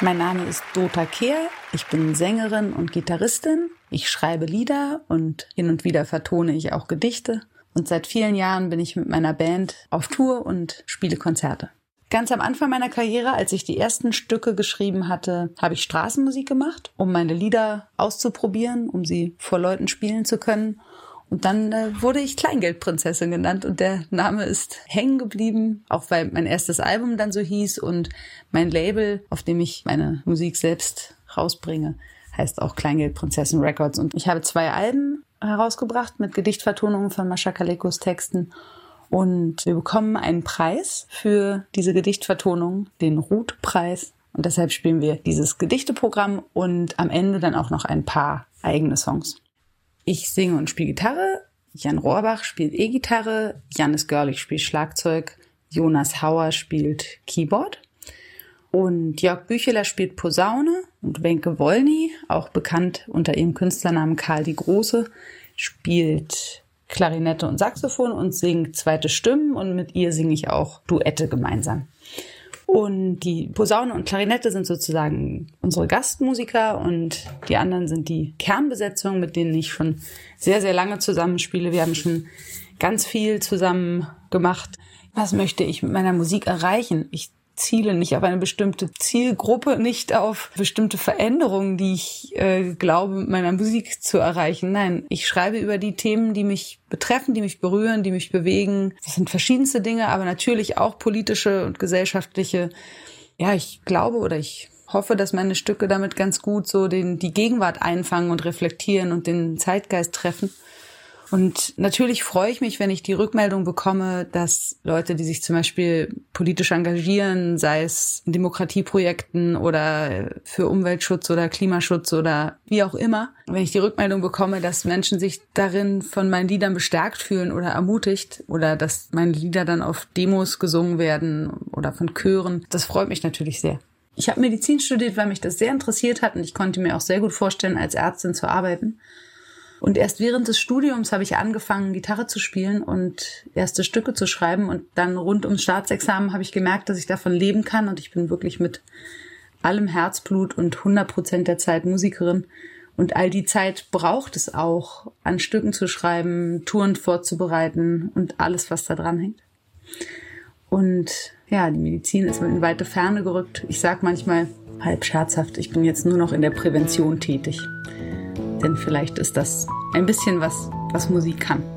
Mein Name ist Dota Kehr, ich bin Sängerin und Gitarristin. Ich schreibe Lieder und hin und wieder vertone ich auch Gedichte. Und seit vielen Jahren bin ich mit meiner Band auf Tour und spiele Konzerte. Ganz am Anfang meiner Karriere, als ich die ersten Stücke geschrieben hatte, habe ich Straßenmusik gemacht, um meine Lieder auszuprobieren, um sie vor Leuten spielen zu können. Und dann wurde ich Kleingeldprinzessin genannt und der Name ist hängen geblieben, auch weil mein erstes Album dann so hieß und mein Label, auf dem ich meine Musik selbst rausbringe, heißt auch Kleingeldprinzessin Records. Und ich habe 2 Alben herausgebracht mit Gedichtvertonungen von Mascha Kalekos Texten. Und wir bekommen einen Preis für diese Gedichtvertonung, den Ruth-Preis. Und deshalb spielen wir dieses Gedichteprogramm und am Ende dann auch noch ein paar eigene Songs. Ich singe und spiele Gitarre, Jan Rohrbach spielt E-Gitarre, Jannis Görlich spielt Schlagzeug, Jonas Hauer spielt Keyboard und Jörg Bücheler spielt Posaune und Wenke Wollny, auch bekannt unter ihrem Künstlernamen Karl die Große, spielt Klarinette und Saxophon und singt zweite Stimmen und mit ihr singe ich auch Duette gemeinsam. Und die Posaune und Klarinette sind sozusagen unsere Gastmusiker und die anderen sind die Kernbesetzung, mit denen ich schon sehr, sehr lange zusammenspiele. Wir haben schon ganz viel zusammen gemacht. Was möchte ich mit meiner Musik erreichen? Ich ziele nicht auf eine bestimmte Zielgruppe, nicht auf bestimmte Veränderungen, die ich glaube, mit meiner Musik zu erreichen. Nein, ich schreibe über die Themen, die mich betreffen, die mich berühren, die mich bewegen. Das sind verschiedenste Dinge, aber natürlich auch politische und gesellschaftliche. Ja, ich glaube oder ich hoffe, dass meine Stücke damit ganz gut so die Gegenwart einfangen und reflektieren und den Zeitgeist treffen. Und natürlich freue ich mich, wenn ich die Rückmeldung bekomme, dass Leute, die sich zum Beispiel politisch engagieren, sei es in Demokratieprojekten oder für Umweltschutz oder Klimaschutz oder wie auch immer, wenn ich die Rückmeldung bekomme, dass Menschen sich darin von meinen Liedern bestärkt fühlen oder ermutigt oder dass meine Lieder dann auf Demos gesungen werden oder von Chören, das freut mich natürlich sehr. Ich habe Medizin studiert, weil mich das sehr interessiert hat und ich konnte mir auch sehr gut vorstellen, als Ärztin zu arbeiten. Und erst während des Studiums habe ich angefangen, Gitarre zu spielen und erste Stücke zu schreiben. Und dann rund ums Staatsexamen habe ich gemerkt, dass ich davon leben kann. Und ich bin wirklich mit allem Herzblut und 100% der Zeit Musikerin. Und all die Zeit braucht es auch, an Stücken zu schreiben, Touren vorzubereiten und alles, was da dran hängt. Und ja, die Medizin ist in weite Ferne gerückt. Ich sage manchmal halb scherzhaft, ich bin jetzt nur noch in der Prävention tätig. Denn vielleicht ist das ein bisschen was Musik kann.